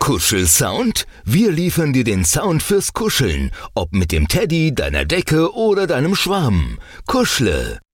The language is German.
Kuschelsound? Wir liefern dir den Sound fürs Kuscheln, ob mit dem Teddy, deiner Decke oder deinem Schwarm. Kuschle.